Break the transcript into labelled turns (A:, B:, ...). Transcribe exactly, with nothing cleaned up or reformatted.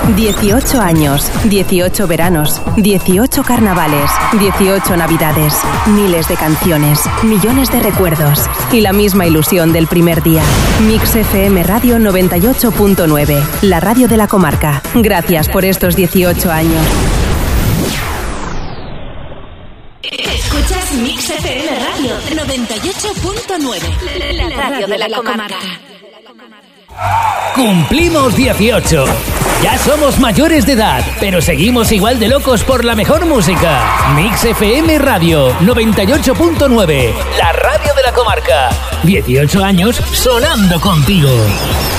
A: dieciocho años, dieciocho veranos, dieciocho carnavales, dieciocho navidades, miles de canciones, millones de recuerdos y la misma ilusión del primer día. Mix F M Radio noventa y ocho punto nueve, la radio de la comarca. Gracias por estos dieciocho años.
B: Escuchas Mix F M Radio noventa y ocho punto nueve, la radio de la comarca.
C: Cumplimos dieciocho. Ya somos mayores de edad, pero seguimos igual de locos por la mejor música. Mix F M Radio noventa y ocho punto nueve, la radio de la comarca. dieciocho años sonando contigo.